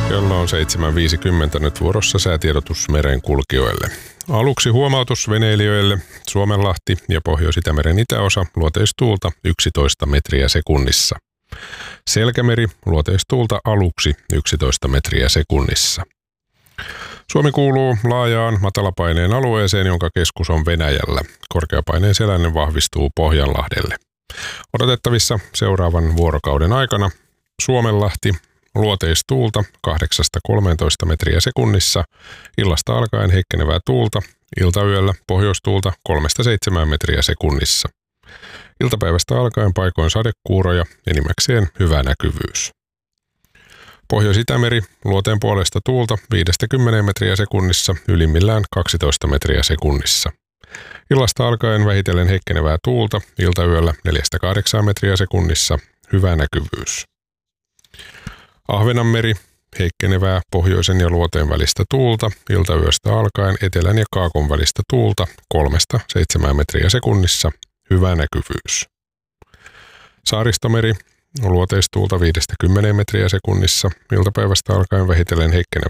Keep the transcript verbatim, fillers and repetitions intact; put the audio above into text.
Kello on seitsemän viisikymmentä, nyt vuorossa säätiedotus merenkulkijoille. Aluksi huomautus veneilijöille. Suomenlahti ja Pohjois-Itämeren itäosa, luoteistuulta yksitoista metriä sekunnissa. Selkämeri, luoteistuulta aluksi yksitoista metriä sekunnissa. Suomi kuuluu laajaan matalapaineen alueeseen, jonka keskus on Venäjällä. Korkeapaineen selänen vahvistuu Pohjanlahdelle. Odotettavissa seuraavan vuorokauden aikana Suomenlahti, luoteistuulta kahdeksasta kolmeentoista metriä sekunnissa, illasta alkaen heikkenevää tuulta, iltayöllä pohjoistuulta kolmesta seitsemään metriä sekunnissa. Iltapäivästä alkaen paikoin sadekuuroja, enimmäkseen hyvä näkyvyys. Pohjois-Itämeri, luoteen puolesta tuulta viidestä kymmeneen metriä sekunnissa, ylimmillään kaksitoista metriä sekunnissa. Illasta alkaen vähitellen heikkenevää tuulta, iltayöllä neljästä kahdeksaan metriä sekunnissa, hyvä näkyvyys. Ahvenanmeri, heikkenevää pohjoisen ja luoteen välistä tuulta, iltayöstä alkaen etelän ja kaakon välistä tuulta kolmesta seitsemään metriä sekunnissa, hyvä näkyvyys. Saaristomeri, luoteistuulta viidestä kymmeneen metriä sekunnissa, iltapäivästä alkaen vähitellen heikkenevää